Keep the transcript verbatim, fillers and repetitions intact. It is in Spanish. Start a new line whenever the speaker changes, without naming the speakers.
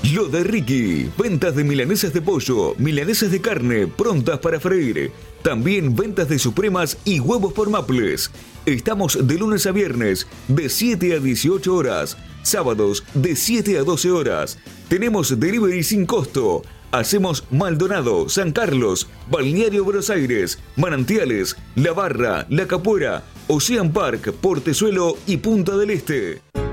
Lo de Ricky. Ventas de milanesas de pollo, milanesas de carne, prontas para freír. También ventas de supremas y huevos por Maples. Estamos de lunes a viernes, de siete a dieciocho horas. Sábados, de siete a doce horas. Tenemos delivery sin costo. Hacemos Maldonado, San Carlos, Balneario Buenos Aires, Manantiales, La Barra, La Capuera, Ocean Park, Portezuelo y Punta del Este.